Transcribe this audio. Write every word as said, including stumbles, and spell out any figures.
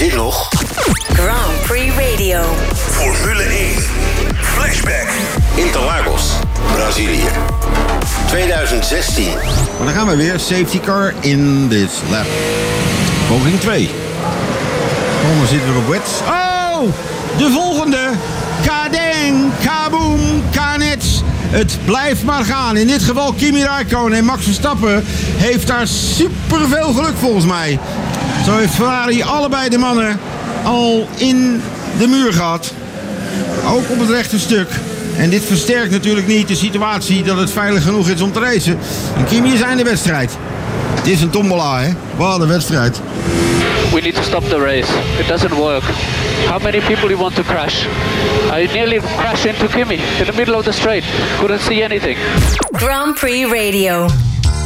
dit nog? Grand Prix Radio. Formule één. Flashback. Interlagos, Brazilië. twintig zestien. Maar dan gaan we weer. Safety car in this lap. Poging twee. Onder zitten we op wets. Oh! De volgende. Kadeng, kaboom, kanets. Het blijft maar gaan. In dit geval Kimi Räikkönen en Max Verstappen heeft daar superveel geluk volgens mij. Zo heeft Ferrari allebei de mannen al in de muur gehad. Ook op het rechte stuk. En dit versterkt natuurlijk niet de situatie dat het veilig genoeg is om te racen. En Kimi is aan de wedstrijd. Het is een tombola, hè? Wat een wedstrijd. We need to stop the race. It doesn't work. How many people you want to crash? I nearly crashed into Kimi in the middle of the straight. Couldn't see anything. Grand Prix Radio.